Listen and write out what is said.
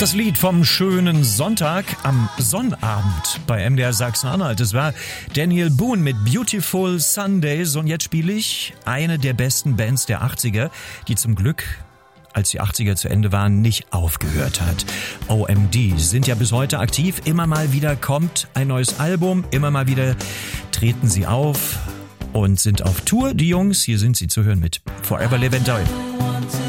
Das Lied vom schönen Sonntag am Sonnabend bei MDR Sachsen-Anhalt. Das war Daniel Boone mit Beautiful Sundays. Und jetzt spiele ich eine der besten Bands der 80er, die zum Glück, als die 80er zu Ende waren, nicht aufgehört hat. OMD sind ja bis heute aktiv. Immer mal wieder kommt ein neues Album. Immer mal wieder treten sie auf und sind auf Tour. Die Jungs, hier sind sie zu hören mit Forever Live and Die.